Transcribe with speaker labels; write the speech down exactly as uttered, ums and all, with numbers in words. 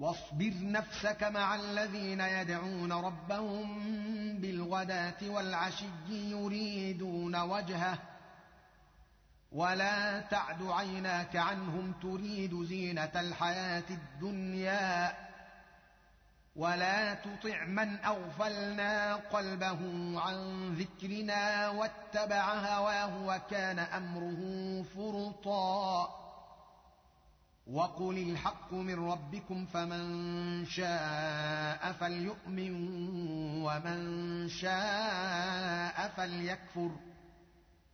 Speaker 1: واصبر نفسك مع الذين يدعون ربهم بالغداة والعشي يريدون وجهه ولا تعد عيناك عنهم تريد زينة الحياة الدنيا ولا تطع من أغفلنا قلبه عن ذكرنا واتبع هواه وكان أمره فرطا وقل الحق من ربكم فمن شاء فليؤمن ومن شاء فليكفر